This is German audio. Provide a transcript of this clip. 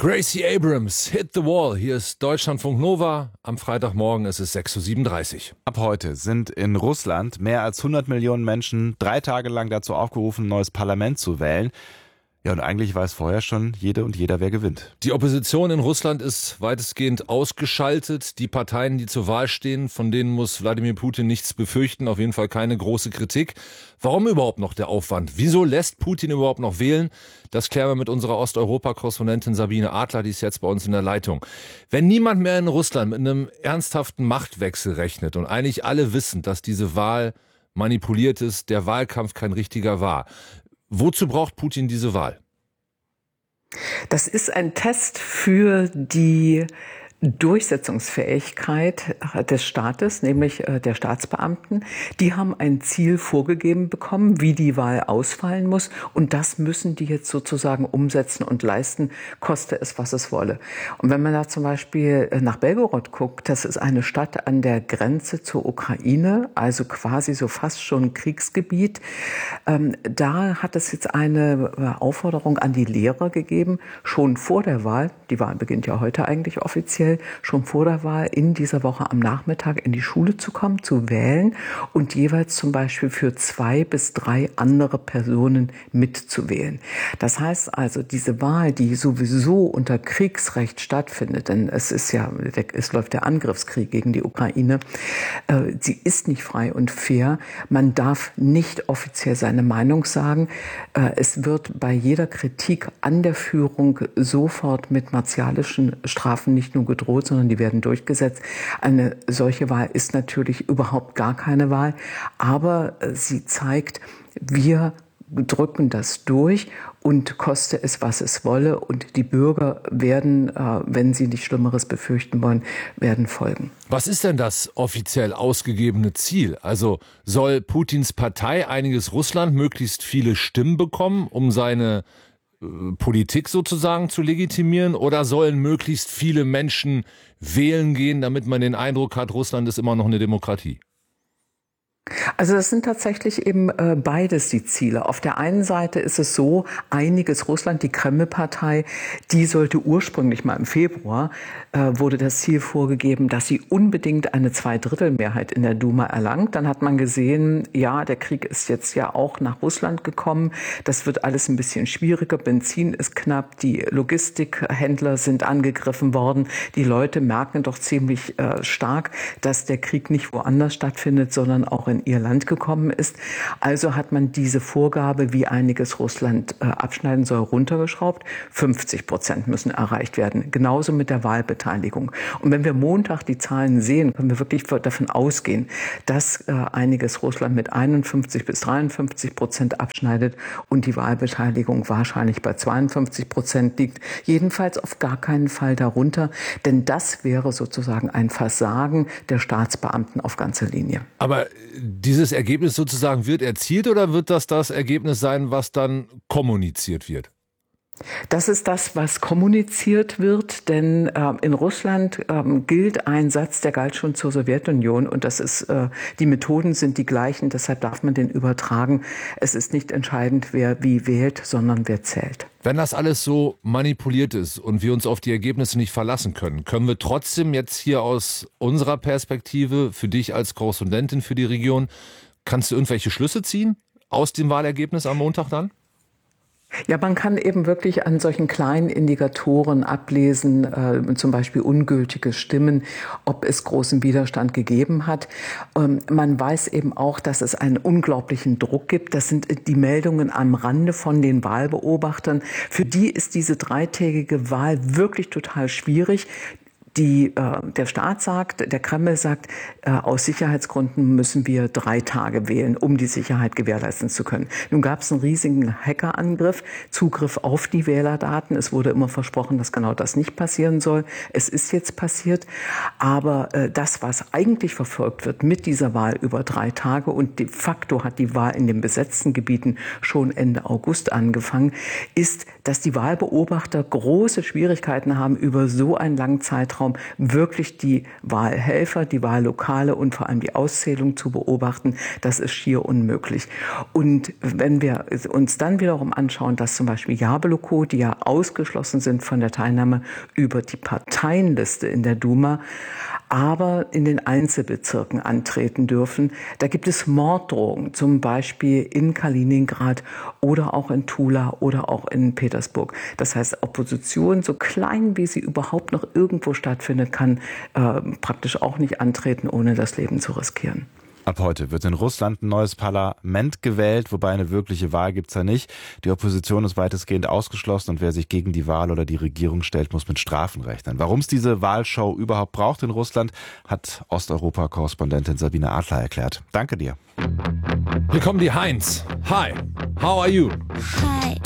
Gracie Abrams, Hit the Wall. Hier ist Deutschlandfunk Nova. Am Freitagmorgen ist es 6:37 Uhr. Ab heute sind in Russland mehr als 100 Millionen Menschen 3 Tage lang dazu aufgerufen, ein neues Parlament zu wählen. Ja, und eigentlich weiß vorher schon jede und jeder, wer gewinnt. Die Opposition in Russland ist weitestgehend ausgeschaltet. Die Parteien, die zur Wahl stehen, von denen muss Wladimir Putin nichts befürchten. Auf jeden Fall keine große Kritik. Warum überhaupt noch der Aufwand? Wieso lässt Putin überhaupt noch wählen? Das klären wir mit unserer Osteuropa-Korrespondentin Sabine Adler, die ist jetzt bei uns in der Leitung. Wenn niemand mehr in Russland mit einem ernsthaften Machtwechsel rechnet und eigentlich alle wissen, dass diese Wahl manipuliert ist, der Wahlkampf kein richtiger war, wozu braucht Putin diese Wahl? Das ist ein Test für die Durchsetzungsfähigkeit des Staates, nämlich der Staatsbeamten. Die haben ein Ziel vorgegeben bekommen, wie die Wahl ausfallen muss. Und das müssen die jetzt sozusagen umsetzen und leisten, koste es, was es wolle. Und wenn man da zum Beispiel nach Belgorod guckt, das ist eine Stadt an der Grenze zur Ukraine, also quasi so fast schon Kriegsgebiet. Da hat es jetzt eine Aufforderung an die Lehrer gegeben, schon vor der Wahl, die Wahl beginnt ja heute eigentlich offiziell, schon vor der Wahl in dieser Woche am Nachmittag in die Schule zu kommen, zu wählen und jeweils zum Beispiel für 2 bis 3 andere Personen mitzuwählen. Das heißt also, diese Wahl, die sowieso unter Kriegsrecht stattfindet, denn es läuft der Angriffskrieg gegen die Ukraine, sie ist nicht frei und fair. Man darf nicht offiziell seine Meinung sagen. Es wird bei jeder Kritik an der Führung sofort mit martialischen Strafen nicht nur gedroht, sondern die werden durchgesetzt. Eine solche Wahl ist natürlich überhaupt gar keine Wahl, aber sie zeigt, wir drücken das durch und koste es, was es wolle. Und die Bürger werden, wenn sie nichts Schlimmeres befürchten wollen, werden folgen. Was ist denn das offiziell ausgegebene Ziel? Also soll Putins Partei Einiges Russland möglichst viele Stimmen bekommen, um seine Politik sozusagen zu legitimieren, oder sollen möglichst viele Menschen wählen gehen, damit man den Eindruck hat, Russland ist immer noch eine Demokratie? Also das sind tatsächlich eben beides die Ziele. Auf der einen Seite ist es so, Einiges Russland, die Kreml-Partei, die sollte ursprünglich mal im Februar, wurde das Ziel vorgegeben, dass sie unbedingt eine Zweidrittelmehrheit in der Duma erlangt. Dann hat man gesehen, ja, der Krieg ist jetzt ja auch nach Russland gekommen. Das wird alles ein bisschen schwieriger. Benzin ist knapp, die Logistikhändler sind angegriffen worden. Die Leute merken doch ziemlich stark, dass der Krieg nicht woanders stattfindet, sondern auch in ihr Land gekommen ist. Also hat man diese Vorgabe, wie Einiges Russland abschneiden soll, runtergeschraubt. 50% müssen erreicht werden. Genauso mit der Wahlbeteiligung. Und wenn wir Montag die Zahlen sehen, können wir wirklich davon ausgehen, dass Einiges Russland mit 51 bis 53% abschneidet und die Wahlbeteiligung wahrscheinlich bei 52% liegt. Jedenfalls auf gar keinen Fall darunter, denn das wäre sozusagen ein Versagen der Staatsbeamten auf ganzer Linie. Aber dieses Ergebnis sozusagen wird erzielt, oder wird das Ergebnis sein, was dann kommuniziert wird? Das ist das, was kommuniziert wird, denn in Russland gilt ein Satz, der galt schon zur Sowjetunion, und das ist, die Methoden sind die gleichen, deshalb darf man den übertragen. Es ist nicht entscheidend, wer wie wählt, sondern wer zählt. Wenn das alles so manipuliert ist und wir uns auf die Ergebnisse nicht verlassen können, können wir trotzdem jetzt hier aus unserer Perspektive, für dich als Korrespondentin für die Region, kannst du irgendwelche Schlüsse ziehen aus dem Wahlergebnis am Montag dann? Ja, man kann eben wirklich an solchen kleinen Indikatoren ablesen, zum Beispiel ungültige Stimmen, ob es großen Widerstand gegeben hat. Man weiß eben auch, dass es einen unglaublichen Druck gibt. Das sind die Meldungen am Rande von den Wahlbeobachtern. Für die ist diese 3-tägige Wahl wirklich total schwierig. Der Staat sagt, der Kreml sagt, aus Sicherheitsgründen müssen wir 3 Tage wählen, um die Sicherheit gewährleisten zu können. Nun gab es einen riesigen Hackerangriff, Zugriff auf die Wählerdaten. Es wurde immer versprochen, dass genau das nicht passieren soll. Es ist jetzt passiert. Aber das, was eigentlich verfolgt wird mit dieser Wahl über 3 Tage, und de facto hat die Wahl in den besetzten Gebieten schon Ende August angefangen, ist, dass die Wahlbeobachter große Schwierigkeiten haben, über so einen langen Zeitraum Zeitraum wirklich die Wahlhelfer, die Wahllokale und vor allem die Auszählung zu beobachten, das ist schier unmöglich. Und wenn wir uns dann wiederum anschauen, dass zum Beispiel Jabloko, die ja ausgeschlossen sind von der Teilnahme über die Parteienliste in der Duma, aber in den Einzelbezirken antreten dürfen. Da gibt es Morddrohungen, zum Beispiel in Kaliningrad oder auch in Tula oder auch in Petersburg. Das heißt, Opposition, so klein wie sie überhaupt noch irgendwo stattfindet, kann praktisch auch nicht antreten, ohne das Leben zu riskieren. Ab heute wird in Russland ein neues Parlament gewählt, wobei eine wirkliche Wahl gibt's ja nicht. Die Opposition ist weitestgehend ausgeschlossen und wer sich gegen die Wahl oder die Regierung stellt, muss mit Strafen rechnen. Warum es diese Wahlshow überhaupt braucht in Russland, hat Osteuropa-Korrespondentin Sabine Adler erklärt. Danke dir. Hier kommen die Heinz. Hi, how are you? Hi,